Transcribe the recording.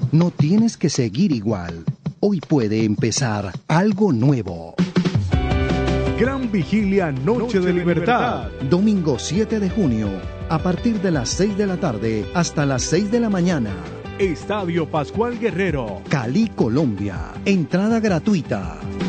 No tienes que seguir igual. Hoy puede empezar algo nuevo. Gran Vigilia Noche de Libertad. Domingo 7 de junio, a partir de las 6 de la tarde hasta las 6 de la mañana. Estadio Pascual Guerrero, Cali, Colombia. Entrada gratuita.